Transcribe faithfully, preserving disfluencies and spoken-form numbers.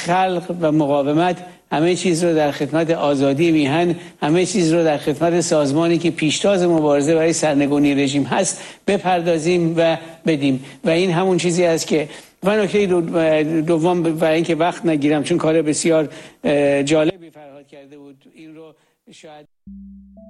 خلق و مقاومت، همه چیز رو در خدمت آزادی میهن، همه چیز رو در خدمت سازمانی که پیشتاز مبارزه برای سرنگونی رژیم هست بپردازیم و بدیم. و این همون چیزی است که و نکته دوم، برای اینکه وقت نگیرم چون کار بسیار جالبی فرهاد کرده بود، این رو شاید